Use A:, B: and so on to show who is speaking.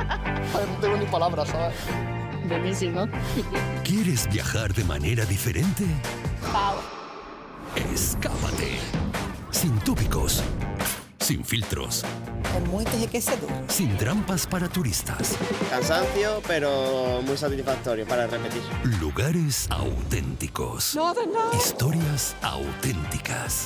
A: No tengo ni palabras, ¿sabes?
B: Buenísimo.
C: ¿Quieres viajar de manera diferente?
B: Pau.
C: Escápate. Sin tópicos, sin filtros,
D: El muy enriquecedor.
C: sin trampas para turistas.
E: Cansancio, pero muy satisfactorio para repetir.
C: Lugares auténticos. Historias auténticas.